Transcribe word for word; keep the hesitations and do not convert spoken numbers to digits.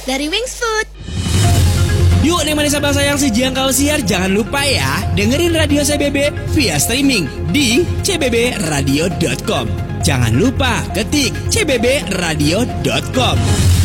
dari Wings Food. Yuk nih manis abang sayang sejangkau siar, jangan lupa ya dengerin radio C B B via streaming di c b b radio dot com. Jangan lupa ketik c b b radio dot com.